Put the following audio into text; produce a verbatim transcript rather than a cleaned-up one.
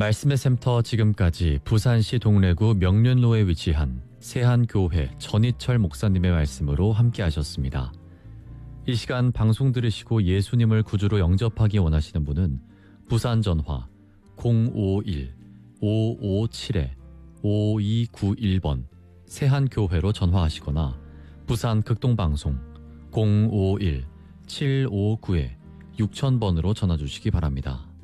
말씀의 샘터 지금까지 부산시 동래구 명륜로에 위치한 세한교회 전희철 목사님의 말씀으로 함께 하셨습니다. 이 시간 방송 들으시고 예수님을 구주로 영접하기 원하시는 분은 부산 전화 공오일 오오칠 오이구일 번 세한교회로 전화하시거나 부산 극동방송 공오일 칠오구 육천 번으로 전화 주시기 바랍니다.